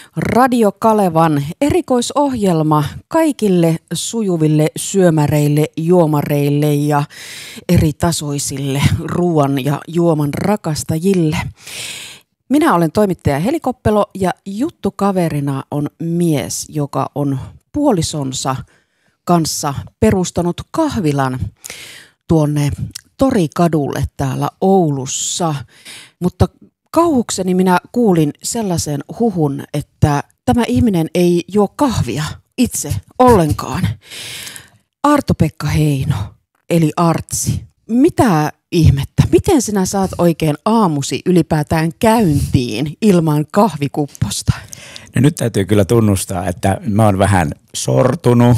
Radio Kalevan erikoisohjelma kaikille sujuville syömäreille, juomareille ja eri tasoisille ruoan ja juoman rakastajille. Minä olen toimittaja Heli Koppelo ja juttukaverina on mies, joka on puolisonsa kanssa perustanut kahvilan tuonne Torikadulle täällä Oulussa, mutta kauhukseni minä kuulin sellaisen huhun, että tämä ihminen ei juo kahvia itse ollenkaan. Arto-Pekka Heino, eli Artsi. Mitä ihmettä? Miten sinä saat oikein aamusi ylipäätään käyntiin ilman kahvikupposta? No nyt täytyy kyllä tunnustaa, että mä oon vähän sortunut.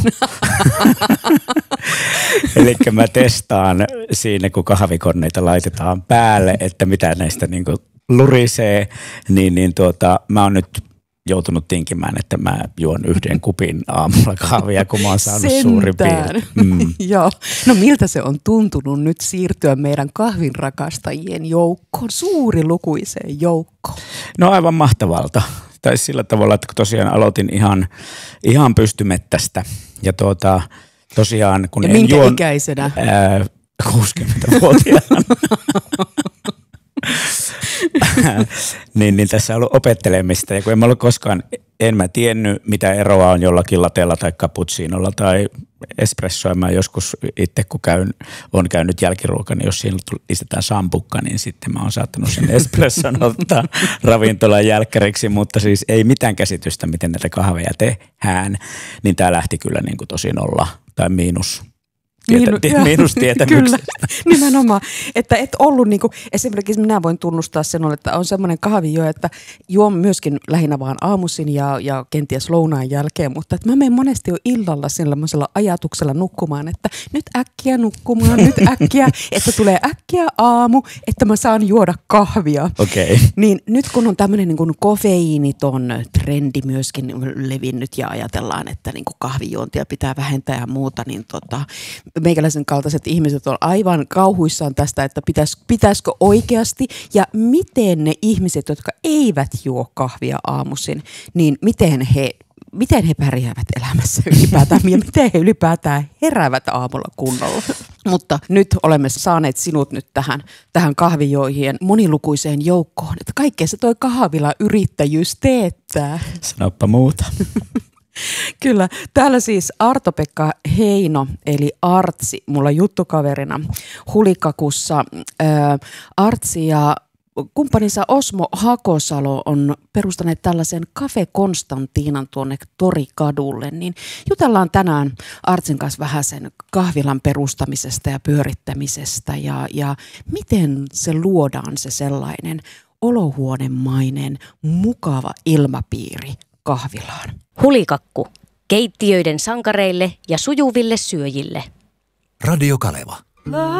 Eli mä testaan siinä, kun kahvikonneita laitetaan päälle, että mitä näistä niinku lurisee, mä oon nyt joutunut tinkimään, että mä juon yhden kupin aamulla kahvia, kun mä oon saanut suurin piirtein. Joo. No miltä se on tuntunut nyt siirtyä meidän kahvinrakastajien joukkoon, suurilukuiseen joukkoon? No aivan mahtavalta. Tai sillä tavalla, että tosiaan aloitin ihan pystymettästä ja tosiaan kun ja en minkä ikäisenä? 60-vuotiaana. niin tässä on ollut opettelemista ja kun en mä ollut koskaan, en mä tiennyt mitä eroa on jollakin latella tai cappuccinolla tai espressoa. Mä joskus itse kun on käynyt jälkiruoka, niin jos siinä lisätään sampukka, niin sitten mä oon saattanut sen espresson ottaa ravintolan jälkkäriksi, mutta siis ei mitään käsitystä, miten näitä kahveja tehdään, niin tää lähti kyllä niin kuin tosi nolla tai miinus tietämyksestä. Kyllä, nimenomaan. Että et ollut niinku, esimerkiksi minä voin tunnustaa sen, että on semmoinen kahvijuoja, että juon myöskin lähinnä vaan aamuisin ja kenties lounaan jälkeen, mutta että mä menen monesti jo illalla sellaisella ajatuksella nukkumaan, että nyt äkkiä nukkumaan, nyt äkkiä, että tulee äkkiä aamu, että mä saan juoda kahvia. Okay. Niin nyt kun on tämmöinen niin kofeiiniton trendi myöskin levinnyt ja ajatellaan, että niin kahvijuontia pitää vähentää ja muuta, niin meikäläisen kaltaiset ihmiset on aivan kauhuissaan tästä, että pitäisikö oikeasti ja miten ne ihmiset, jotka eivät juo kahvia aamuisin, niin miten he pärjäävät elämässä ylipäätään ja miten he ylipäätään heräävät aamulla kunnolla. Mutta nyt olemme saaneet sinut nyt tähän kahvijoihien monilukuiseen joukkoon, että kaikkea se toi kahvila yrittäjyys teettää. Sanoppa muuta. Kyllä. Täällä siis Arto-Pekka Heino, eli Artsi, mulla juttukaverina Hulikakussa. Artsi ja kumppaninsa Osmo Hakosalo on perustaneet tällaisen Cafe Konstantinan tuonne Torikadulle. Niin jutellaan tänään Artsin kanssa vähän sen kahvilan perustamisesta ja pyörittämisestä ja miten se luodaan se sellainen olohuonemainen mukava ilmapiiri kahvilaan. Hulikakku. Keittiöiden sankareille ja sujuville syöjille. Radio Kaleva.